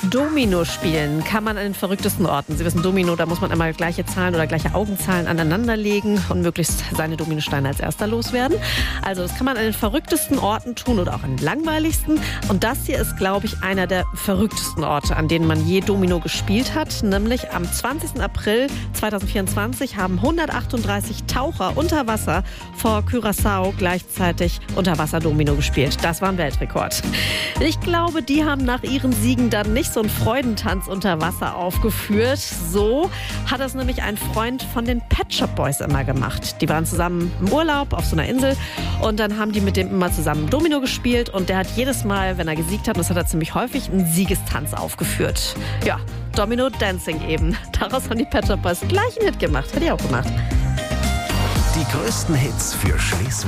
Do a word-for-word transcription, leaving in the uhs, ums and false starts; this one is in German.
Domino spielen kann man an den verrücktesten Orten. Sie wissen, Domino, da muss man einmal gleiche Zahlen oder gleiche Augenzahlen aneinanderlegen und möglichst seine Dominosteine als erster loswerden. Also das kann man an den verrücktesten Orten tun oder auch an den langweiligsten. Und das hier ist, glaube ich, einer der verrücktesten Orte, an denen man je Domino gespielt hat. Nämlich am zwanzigsten April zweitausendvierundzwanzig haben hundertachtunddreißig Taucher unter Wasser vor Curaçao gleichzeitig Unterwasser-Domino gespielt. Das war ein Weltrekord. Ich glaube, die haben nach ihren Siegen dann nicht so einen Freudentanz unter Wasser aufgeführt. So hat es nämlich ein Freund von den Pet Shop Boys immer gemacht. Die waren zusammen im Urlaub auf so einer Insel und dann haben die mit dem immer zusammen Domino gespielt und der hat jedes Mal, wenn er gesiegt hat, und das hat er ziemlich häufig, einen Siegestanz aufgeführt. Ja, Domino Dancing eben. Daraus haben die Pet Shop Boys gleich einen Hit gemacht. Hätte ich auch gemacht. Die größten Hits für Schleswig